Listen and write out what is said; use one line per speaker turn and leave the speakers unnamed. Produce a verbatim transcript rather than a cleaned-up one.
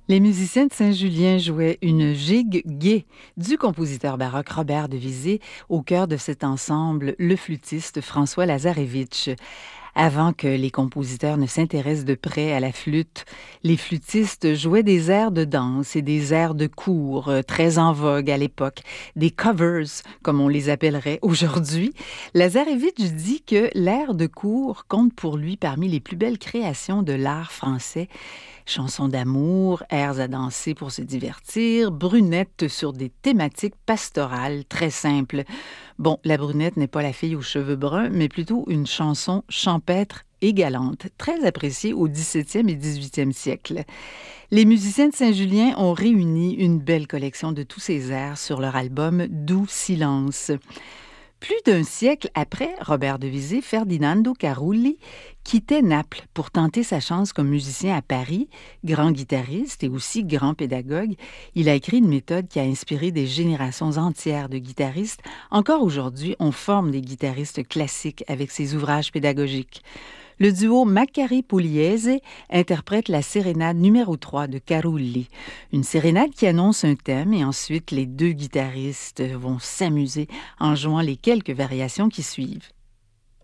Les musiciens de Saint-Julien jouaient une gigue gaie du compositeur baroque Robert de Visée. Au cœur de cet ensemble, le flûtiste François Lazarevitch. Avant que les compositeurs ne s'intéressent de près à la flûte, les flûtistes jouaient des airs de danse et des airs de cour, euh, très en vogue à l'époque, des covers, comme on les appellerait aujourd'hui. Lazarevitch dit que l'air de cour compte pour lui parmi les plus belles créations de l'art français. Chansons d'amour, airs à danser pour se divertir, brunettes sur des thématiques pastorales très simples. Bon, la brunette n'est pas la fille aux cheveux bruns, mais plutôt une chanson champêtre et galante, très appréciée au dix-septième et dix-huitième siècle. Les musiciens de Saint-Julien ont réuni une belle collection de tous ces airs sur leur album Doux Silence. Plus d'un siècle après Robert de Visée, Ferdinando Carulli quittait Naples pour tenter sa chance comme musicien à Paris. Grand guitariste et aussi grand pédagogue, il a écrit une méthode qui a inspiré des générations entières de guitaristes. Encore aujourd'hui, on forme des guitaristes classiques avec ses ouvrages pédagogiques. Le duo Maccari-Pugliese interprète la sérénade numéro trois de Carulli. Une sérénade qui annonce un thème et ensuite les deux guitaristes vont s'amuser en jouant les quelques variations qui suivent.